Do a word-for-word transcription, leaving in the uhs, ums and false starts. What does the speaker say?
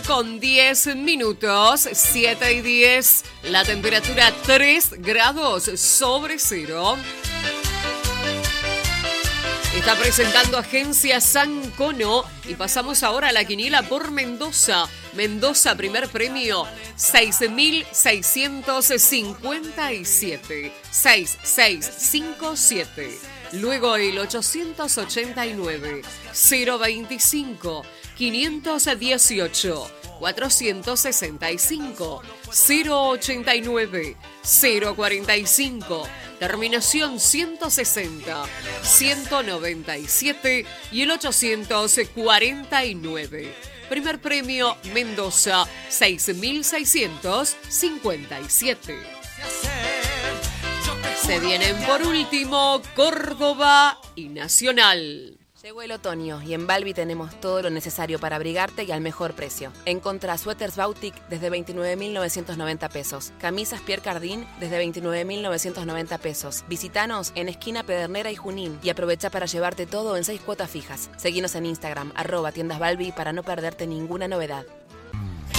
con diez minutos, siete y diez, la temperatura tres grados sobre cero. Está presentando Agencia San Cono y pasamos ahora a la quiniela por Mendoza. Mendoza, primer premio, seis mil seiscientos cincuenta y siete. seis mil seiscientos cincuenta y siete. Luego el ochocientos ochenta y nueve, cero veinticinco, quinientos dieciocho, cuatrocientos sesenta y cinco, cero ochenta y nueve, cero cuarenta y cinco, terminación ciento sesenta, ciento noventa y siete y el ochocientos cuarenta y nueve. Primer premio Mendoza, seis mil seiscientos cincuenta y siete. Se vienen por último Córdoba y Nacional. Llegó el otoño y en Balbi tenemos todo lo necesario para abrigarte y al mejor precio. Encontrá suéteres Bautic desde veintinueve mil novecientos noventa pesos. Camisas Pierre Cardin desde veintinueve mil novecientos noventa pesos. Visítanos en esquina Pedernera y Junín y aprovecha para llevarte todo en seis cuotas fijas. Seguinos en Instagram, arroba tiendas Balbi para no perderte ninguna novedad.